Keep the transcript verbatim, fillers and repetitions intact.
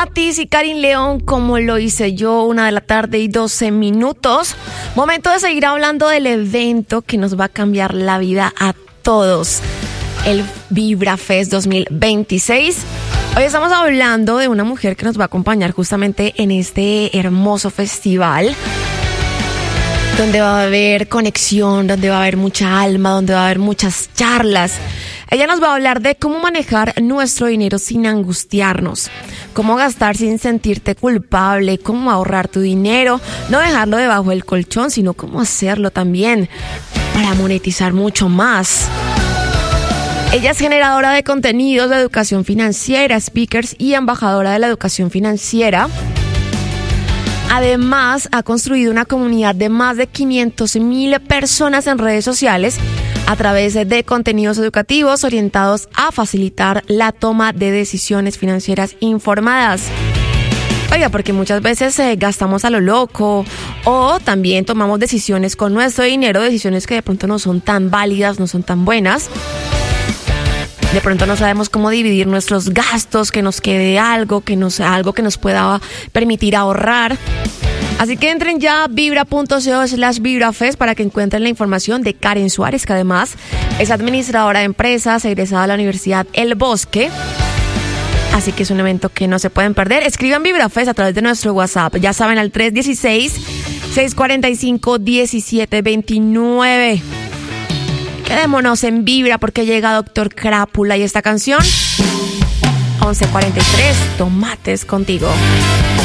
Matiz y Karin León, como lo hice yo, una de la tarde y doce minutos. Momento de seguir hablando del evento que nos va a cambiar la vida a todos, el VibraFest dos mil veintiséis. Hoy estamos hablando de una mujer que nos va a acompañar justamente en este hermoso festival, donde va a haber conexión, donde va a haber mucha alma, donde va a haber muchas charlas. Ella nos va a hablar de cómo manejar nuestro dinero sin angustiarnos, cómo gastar sin sentirte culpable, cómo ahorrar tu dinero, no dejarlo debajo del colchón, sino cómo hacerlo también para monetizar mucho más. Ella es generadora de contenidos de educación financiera, speakers y embajadora de la educación financiera. Además, ha construido una comunidad de más de quinientas mil personas en redes sociales a través de contenidos educativos orientados a facilitar la toma de decisiones financieras informadas. Oiga, porque muchas veces eh, gastamos a lo loco o también tomamos decisiones con nuestro dinero, decisiones que de pronto no son tan válidas, no son tan buenas. De pronto no sabemos cómo dividir nuestros gastos, que nos quede algo, que nos, algo que nos pueda permitir ahorrar. Así que entren ya a vibra.co slash vibrafest para que encuentren la información de Karen Suárez, que además es administradora de empresas, egresada de la Universidad El Bosque. Así que es un evento que no se pueden perder. Escriban VibraFest a través de nuestro WhatsApp. Ya saben, al tres uno seis, seis cuatro cinco, uno siete dos nueve. Quedémonos en Vibra porque llega Doctor Crápula y esta canción once cuarenta y tres, Tomates contigo.